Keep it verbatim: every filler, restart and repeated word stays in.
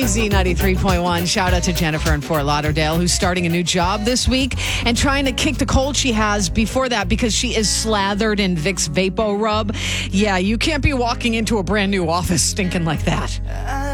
Z ninety-three point one. Shout out to Jennifer in Fort Lauderdale, who's starting a new job this week and trying to kick the cold she has before that because she is slathered in Vicks Vapo Rub. Yeah, you can't be walking into a brand new office stinking like that.